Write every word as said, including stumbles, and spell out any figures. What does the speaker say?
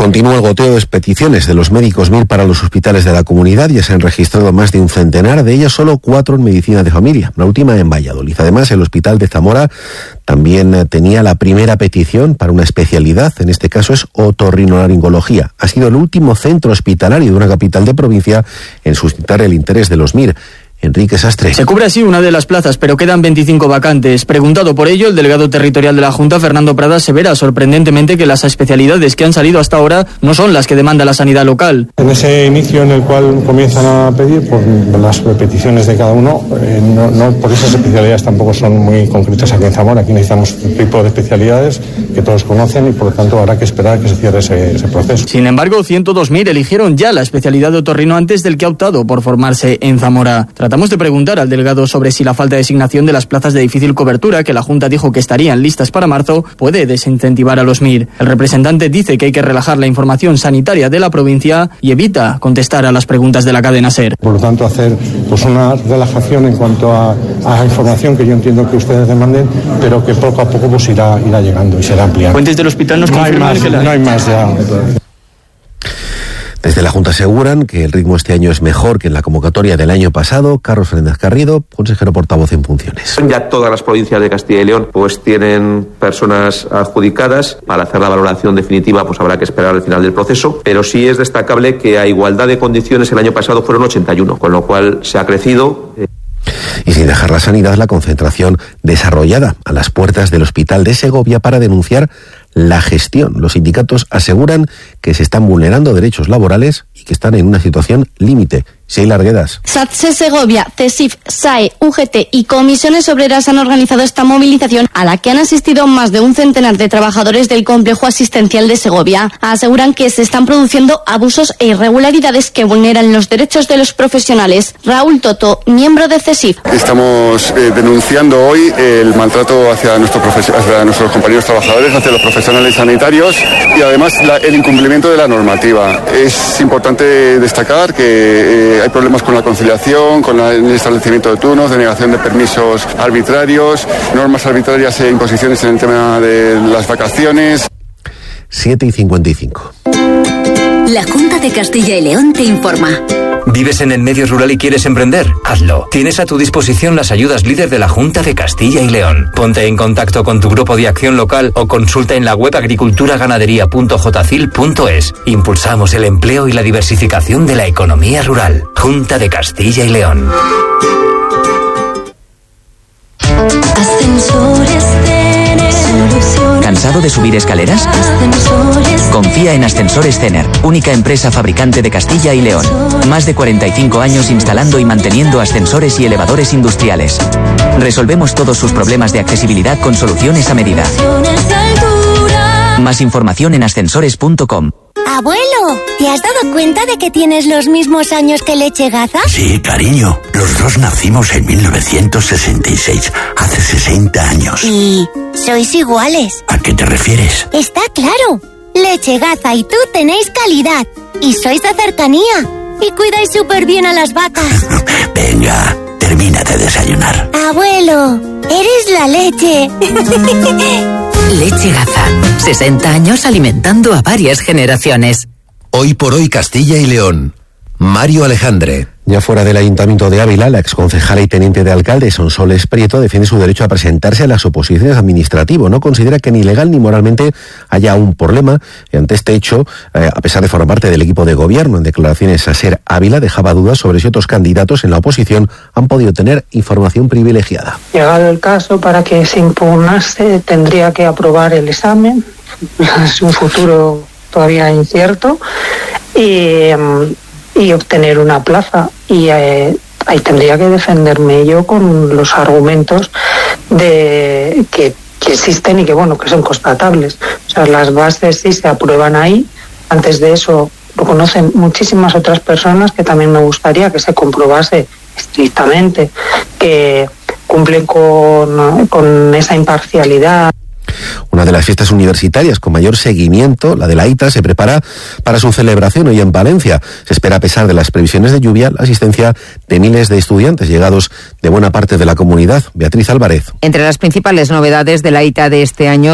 Continúa el goteo de peticiones de los médicos M I R para los hospitales de la comunidad. Ya se han registrado más de un centenar, de ellas solo cuatro en medicina de familia, la última en Valladolid. Además, el hospital de Zamora también tenía la primera petición para una especialidad, en este caso es otorrinolaringología. Ha sido el último centro hospitalario de una capital de provincia en suscitar el interés de los M I R. Enrique Sastre. Se cubre así una de las plazas, pero quedan veinticinco vacantes. Preguntado por ello, el delegado territorial de la Junta, Fernando Prada, asevera sorprendentemente que las especialidades que han salido hasta ahora no son las que demanda la sanidad local. En ese inicio en el cual comienzan a pedir, por las peticiones de cada uno, eh, no, no, por esas especialidades tampoco son muy concretas aquí en Zamora. Aquí necesitamos un tipo de especialidades que todos conocen y por lo tanto habrá que esperar que se cierre ese, ese proceso. Sin embargo, ciento dos mil eligieron ya la especialidad de otorrino antes del que ha optado por formarse en Zamora. Tratamos de preguntar al delegado sobre si la falta de designación de las plazas de difícil cobertura, que la Junta dijo que estarían listas para marzo, puede desincentivar a los M I R. El representante dice que hay que relajar la información sanitaria de la provincia y evita contestar a las preguntas de la cadena SER. Por lo tanto, hacer pues una relajación en cuanto a, a información que yo entiendo que ustedes demanden, pero que poco a poco pues irá, irá llegando y será ampliada. Fuentes del hospital nos no hay más, que la... no hay más ya. Desde la Junta aseguran que el ritmo este año es mejor que en la convocatoria del año pasado. Carlos Fernández Garrido, consejero portavoz en funciones. Ya todas las provincias de Castilla y León pues tienen personas adjudicadas. Para hacer la valoración definitiva pues habrá que esperar al final del proceso, pero sí es destacable que a igualdad de condiciones el año pasado fueron ochenta y uno, con lo cual se ha crecido. Y sin dejar la sanidad, la concentración desarrollada a las puertas del Hospital de Segovia para denunciar la gestión. Los sindicatos aseguran que se están vulnerando derechos laborales y que están en una situación límite. Sheila Arguedas. SATSE Segovia, CESIF, SAE, U G T y Comisiones Obreras han organizado esta movilización a la que han asistido más de un centenar de trabajadores del complejo asistencial de Segovia. Aseguran que se están produciendo abusos e irregularidades que vulneran los derechos de los profesionales. Raúl Toto, miembro de CESIF. Estamos eh, denunciando hoy el maltrato hacia, nuestro hacia nuestros compañeros trabajadores, hacia los profesionales sanitarios y además la, el incumplimiento de la normativa. Es importante destacar que eh, hay problemas con la conciliación, con la, el establecimiento de turnos, denegación de permisos arbitrarios, normas arbitrarias e imposiciones en el tema de las vacaciones. siete y cincuenta y cinco. La Junta de Castilla y León te informa. ¿Vives en el medio rural y quieres emprender? Hazlo. Tienes a tu disposición las ayudas líder de la Junta de Castilla y León. Ponte en contacto con tu grupo de acción local o consulta en la web agricultura ganadería punto jocil punto es. Impulsamos el empleo y la diversificación de la economía rural. Junta de Castilla y León. Ascensores Cener. ¿Cansado de subir escaleras? Ascensores. Confía en Ascensores Cener, única empresa fabricante de Castilla y León. Más de cuarenta y cinco años instalando y manteniendo ascensores y elevadores industriales. Resolvemos todos sus problemas de accesibilidad con soluciones a medida. Más información en ascensores punto com. Abuelo, ¿te has dado cuenta de que tienes los mismos años que Leche Gaza? Sí, cariño. Los dos nacimos en mil novecientos sesenta y seis, hace sesenta años. ¿Y sois iguales? ¿A qué te refieres? Está claro. Leche Gaza y tú tenéis calidad. Y sois de cercanía. Y cuidáis súper bien a las vacas. Venga, termina de desayunar. Abuelo, eres la leche. Leche Gaza. sesenta años alimentando a varias generaciones. Hoy por hoy Castilla y León. Mario Alejandre. Ya fuera del Ayuntamiento de Ávila, la exconcejala y teniente de alcalde Sonsoles Prieto defiende su derecho a presentarse a las oposiciones administrativas. No considera que ni legal ni moralmente haya un problema ante este hecho, eh, a pesar de formar parte del equipo de gobierno. En declaraciones a SER Ávila dejaba dudas sobre si otros candidatos en la oposición han podido tener información privilegiada. Llegado el caso, para que se impugnase tendría que aprobar el examen. Es un futuro todavía incierto. Y... y obtener una plaza y eh, ahí tendría que defenderme yo con los argumentos de que, que existen y que bueno que son constatables. O sea, las bases sí se aprueban ahí. Antes de eso lo conocen muchísimas otras personas que también me gustaría que se comprobase estrictamente que cumplen con, con esa imparcialidad. Una de las fiestas universitarias con mayor seguimiento, la de la I T A, se prepara para su celebración hoy en Palencia. Se espera, a pesar de las previsiones de lluvia, la asistencia de miles de estudiantes llegados de buena parte de la comunidad. Beatriz Álvarez. Entre las principales novedades de la I T A de este año